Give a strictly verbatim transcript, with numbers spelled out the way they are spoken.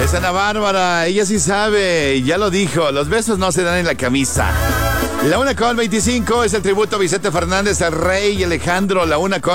Es Ana Bárbara, ella sí sabe, ya lo dijo, los besos no se dan en la camisa. La una con veinticinco es el tributo a Vicente Fernández, al Rey y Alejandro, la una con